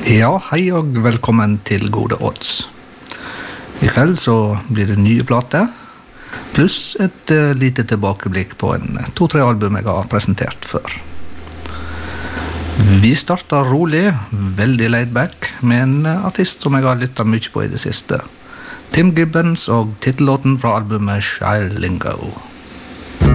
Ja, hei og velkommen til Gode Odds. I kveld så blir det nye plater, pluss et lite tilbakeblikk på 2-3 album jeg har presentert før. Vi starter rolig, veldig laid back, med en artist som jeg har lyttet mye på i det siste. Tim Gibbons og titellåten fra albumet Shy Lingo.